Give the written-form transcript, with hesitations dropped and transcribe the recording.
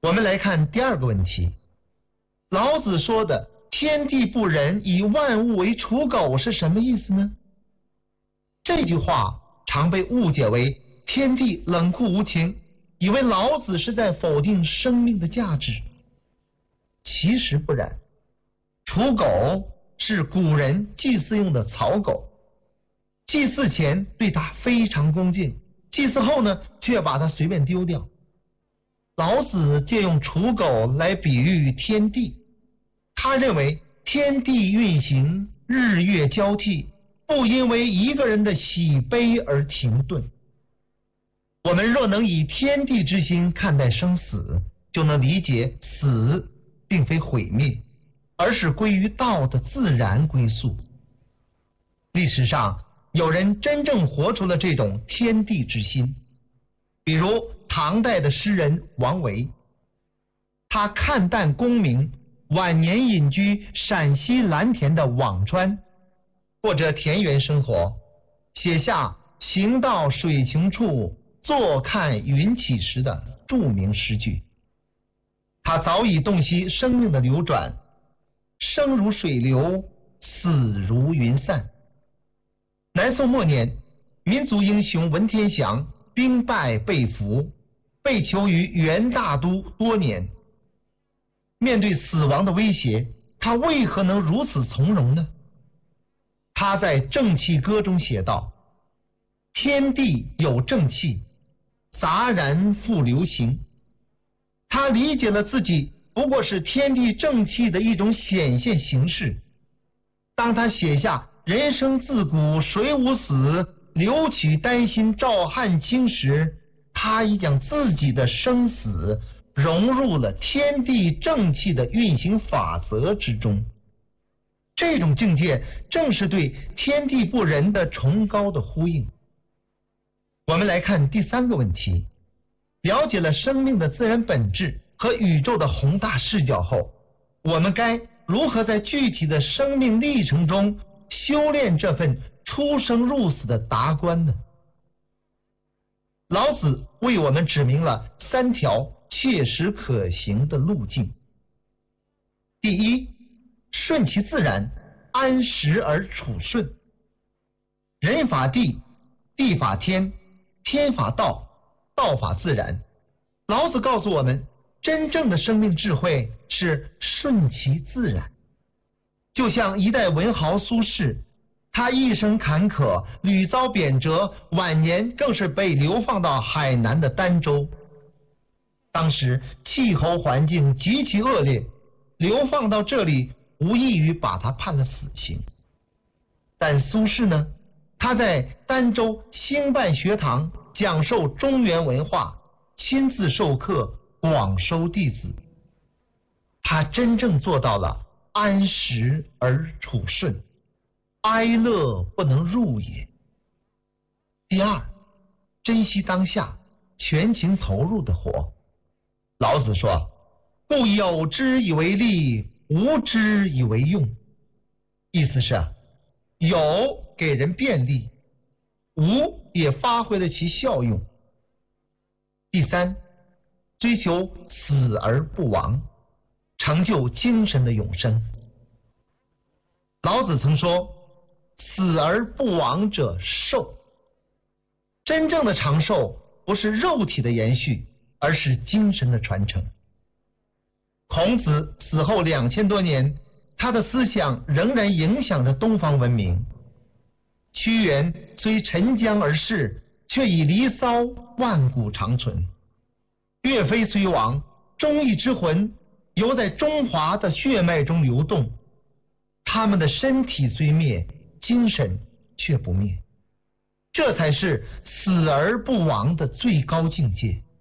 我们来看第二个问题，老子说的天地不仁，以万物为刍狗是什么意思呢？这句话常被误解为天地冷酷无情，以为老子是在否定生命的价值。其实不然，刍狗是古人祭祀用的草狗，祭祀前对它非常恭敬，祭祀后呢却把它随便丢掉。老子借用刍狗来比喻天地，他认为天地运行，日月交替，不因为一个人的喜悲而停顿。我们若能以天地之心看待生死，就能理解死并非毁灭，而是归于道的自然归宿。历史上有人真正活出了这种天地之心，比如唐代的诗人王维，他看淡功名，晚年隐居陕西蓝田的辋川，过着田园生活，写下行到水穷处，坐看云起时的著名诗句。他早已洞悉生命的流转，生如水流，死如云散。南宋末年，民族英雄文天祥兵败被俘，被囚于元大都多年。面对死亡的威胁，他为何能如此从容呢？他在《正气歌》中写道：天地有正气，杂然复流行。他理解了自己不过是天地正气的一种显现形式。当他写下人生自古谁无死，留取丹心照汗青时，他已将自己的生死融入了天地正气的运行法则之中。这种境界正是对天地不仁的崇高的呼应。我们来看第三个问题，了解了生命的自然本质和宇宙的宏大视角后，我们该如何在具体的生命历程中修炼这份出生入死的达观呢？老子为我们指明了3条切实可行的路径。第一，顺其自然，安时而处顺。人法地，地法天，天法道，道法自然。老子告诉我们，真正的生命智慧是顺其自然。就像一代文豪苏轼，他一生坎坷，屡遭贬谪，晚年更是被流放到海南的儋州。当时气候环境极其恶劣，流放到这里无异于把他判了死刑。但苏轼呢，他在儋州兴办学堂，讲授中原文化，亲自授课，广收弟子。他真正做到了安时而处顺，哀乐不能入也。第二，珍惜当下，全情投入的活。老子说，故有之以为利，无之以为用。意思是有给人便利，无也发挥了其效用。第三，追求死而不亡，成就精神的永生。老子曾说，死而不亡者寿。真正的长寿不是肉体的延续，而是精神的传承。孔子死后2000多年，他的思想仍然影响着东方文明。屈原虽沉江而逝，却以离骚万古长存。岳飞虽亡，忠义之魂犹在中华的血脉中流动。他们的身体虽灭，精神却不灭。这才是死而不亡的最高境界。